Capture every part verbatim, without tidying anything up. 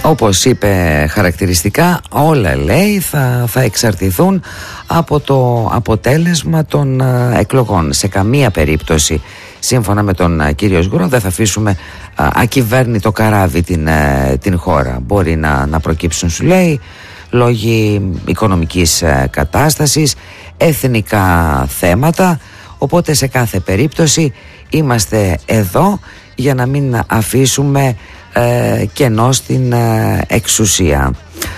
Όπως είπε χαρακτηριστικά, όλα λέει θα, θα εξαρτηθούν από το αποτέλεσμα των α, εκλογών. Σε καμία περίπτωση, σύμφωνα με τον α, κύριο Σγουρό, δεν θα αφήσουμε α, ακυβέρνητο καράβι την, α, την χώρα. Μπορεί να, να προκύψουν, σου λέει, λόγοι οικονομικής α, κατάστασης, εθνικά θέματα, οπότε σε κάθε περίπτωση είμαστε εδώ για να μην αφήσουμε ε, κενό στην ε, εξουσία.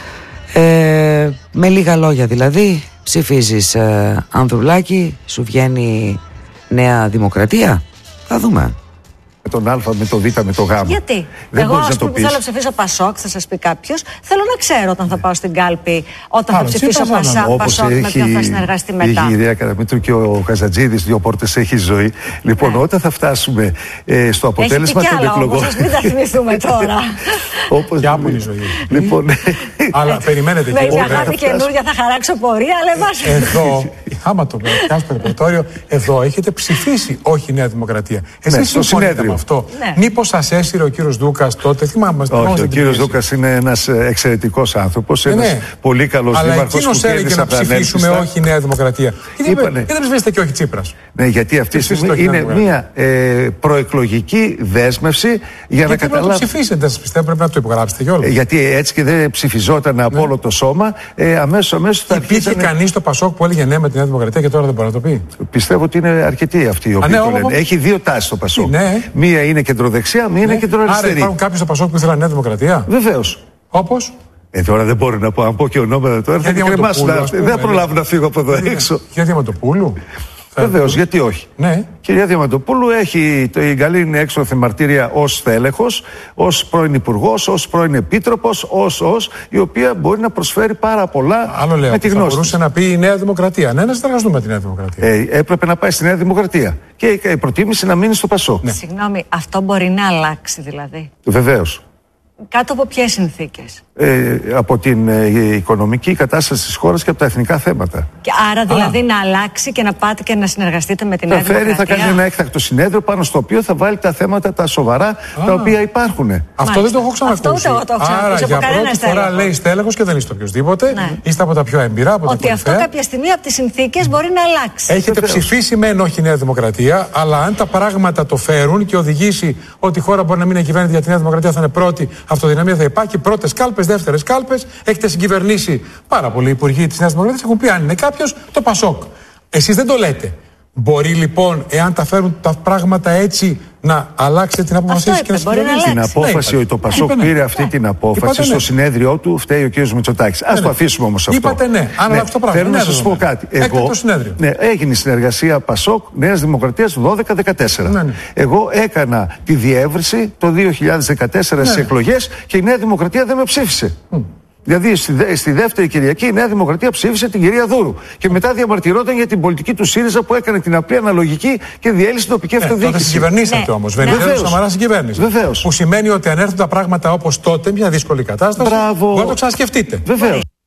Ε, με λίγα λόγια δηλαδή, ψηφίζεις ε, Ανδρουλάκη, σου βγαίνει Νέα Δημοκρατία, θα δούμε. Με τον Α, με το Β, με το Γ. Γιατί? Δεν Εγώ, ας πούμε, πεις. θέλω να ψηφίσω Πασόκ, θα σας πει κάποιος. Θέλω να ξέρω όταν θα πάω στην κάλπη, όταν Άρα, θα ψηφίσω Πασά, Πασόκ, με ποιον θα συνεργαστεί μετά. Η κυρία Καραμήτρου και ο Καζατζίδης, δύο πόρτες έχει ζωή. Λοιπόν, ναι. όταν θα φτάσουμε ε, στο αποτέλεσμα των εκλογών. Όμως, μην τα θυμηθούμε τώρα. Όπως... Για άπολη ζωή. Λοιπόν, αλλά περιμένετε και για κάτι καινούργια θα χαράξω πορεία, αλλά εδώ, άμα το πιάσω το ρεπερτόριο, εδώ έχετε ψηφίσει όχι Νέα Δημοκρατία. Εσείς συμφωνείτε με αυτό? Μήπως σας έσυρε ο κύριος Δούκας τότε? Θυμάμαι. Όχι, ο κύριος Δούκας είναι ένας εξαιρετικός άνθρωπος, ένας ναι. πολύ καλός αλλά δήμαρχος. Αλλά εκείνος έλεγε να ψηφίσουμε όχι Νέα Δημοκρατία. Γιατί δεν ψηφίσετε και όχι Τσίπρας? Ναι, γιατί αυτή τη στιγμή είναι μια ε, προεκλογική δέσμευση για γιατί να καταλάβει. Γιατί να το ψηφίσετε, σας πιστεύω, πρέπει να το υπογράψετε κιόλας. Ε, γιατί έτσι και δεν ψηφιζόταν ναι. από όλο το σώμα, ε, αμέσως αμέσως θα αρχίσανε... Υπήρχε κανείς στο Πασόκ που έλεγε ναι με τη Νέα Δημοκρατία και τώρα δεν μπορεί να το πει? Πιστεύω ότι είναι αρκετοί αυτοί οι οποίοι ναι, το λένε. Έχει δύο τάσεις στο Πασόκ. Ναι. Μία είναι κεντροδεξιά, μία ναι. είναι κεντροαριστερή. Άρα υπάρχουν κάποιοι στο Πασόκ που ήθελαν Νέα Δημοκρατία? Βεβαίως. Όπως? Ε, τώρα δεν μπορεί να πω, αν πω και ονόματα τώρα θα κρεμάσουν. Δεν θα προλάβουν να φύγω από εδώ έξω. Για Διαμαντοπούλου? Βεβαίως, γιατί όχι. Ναι. Κυρία Διαμαντοπούλου έχει το Ιγαλήνη έξωθεν μαρτύρια ως τέλεχος, ως πρώην υπουργός, ως πρώην επίτροπος, ως, ως, η οποία μπορεί να προσφέρει πάρα πολλά. Άλλο λέω, με τη γνώση. Θα μπορούσε να πει η Νέα Δημοκρατία. Ναι, να συνεργαστούμε με τη Νέα Δημοκρατία. Ε, έπρεπε να πάει στη Νέα Δημοκρατία. Και η προτίμηση να μείνει στο Πασόκ. Ναι. Συγγνώμη, αυτό μπορεί να αλλάξει δηλαδή? Βεβαίως. Κάτω από ποιες συνθήκες? Ε, από την ε, οικονομική κατάσταση της χώρας και από τα εθνικά θέματα. Και άρα δηλαδή Α. να αλλάξει και να πάτε και να συνεργαστείτε με την Νέα Δημοκρατία. Δημοκρατία. Θα κάνει ένα έκτακτο συνέδριο πάνω στο οποίο θα βάλει τα θέματα τα σοβαρά Α. τα οποία υπάρχουν. Αυτό Μάλιστα. δεν το έχω ξανακούσει. Αυτό το, το έχω Άρα για πρώτη φορά λέει στέλεχος και δεν είστε οποιοδήποτε. Ναι. Είστε από τα πιο εμπειρά. Από ότι τα αυτό κάποια στιγμή από τις συνθήκες μπορεί να αλλάξει. Έχετε ψηφίσει μεν όχι Νέα Δημοκρατία, αλλά αν τα πράγματα το φέρουν και οδηγήσει ότι η χώρα μπορεί να μην είναι κυβέρνητη για τη Νέα Δημοκρατία, θα είναι πρώτη, αυτοδυναμία θα υπάρχει, πρώτες κάλπες, δεύτερες κάλπες. Έχετε συγκυβερνήσει πάρα πολλοί υπουργοί της Νέας Δημοκρατίας. Έχουν πει αν είναι κάποιος το Πασόκ. Εσείς δεν το λέτε. Μπορεί λοιπόν, εάν τα φέρουν τα πράγματα έτσι, να αλλάξετε την απόφαση και να συγκυβερνήσετε? Την απόφαση, ναι, το Πασόκ πήρε ναι. αυτή την απόφαση στο ναι. συνέδριό του, φταίει ο κ. Μητσοτάκης. Ας ναι. το αφήσουμε όμως αυτό. Είπατε ναι, αν αλλάξει το πράγμα. Θέλω να σας πω κάτι. Εγώ, ναι, έγινε η συνεργασία Πασόκ Νέας Δημοκρατίας το δώδεκα δεκατέσσερα. Ναι, ναι. Εγώ έκανα τη διεύρυνση το δύο χιλιάδες δεκατέσσερα ναι. στις εκλογές και η Νέα Δημοκρατία δεν με ψήφισε. Mm. Δηλαδή στη, δε, στη δεύτερη Κυριακή η Νέα Δημοκρατία ψήφισε την κυρία Δούρου. Και μετά διαμαρτυρόταν για την πολιτική του ΣΥΡΙΖΑ που έκανε την απλή αναλογική και διέλυσε την τοπική αυτοδιοίκηση. Ναι, τότε συγκυβερνήσατε ναι. όμως. Βενιζέλος ναι. Σαμαρά συγκυβέρνηση. Βεβαίως. Που σημαίνει ότι αν έρθουν τα πράγματα όπως τότε, μια δύσκολη κατάσταση, Μπράβο. μπορείτε να το ξανασκεφτείτε. Βεβαίως.